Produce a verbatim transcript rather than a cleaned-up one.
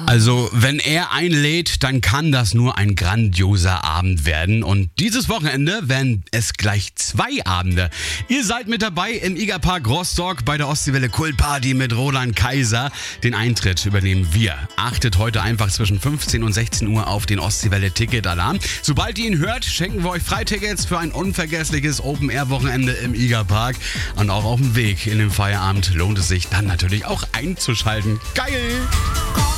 Also, wenn er einlädt, dann kann das nur ein grandioser Abend werden. Und dieses Wochenende werden es gleich zwei Abende. Ihr seid mit dabei im Igerpark Rostock bei der Ostseewelle Kultparty mit Roland Kaiser. Den Eintritt übernehmen wir. Achtet heute einfach zwischen fünfzehn und sechzehn Uhr auf den Ostseewelle Ticketalarm. Sobald ihr ihn hört, schenken wir euch Freitickets für ein unvergessliches Open-Air-Wochenende im Igerpark. Und auch auf dem Weg in den Feierabend lohnt es sich dann natürlich auch einzuschalten. Geil!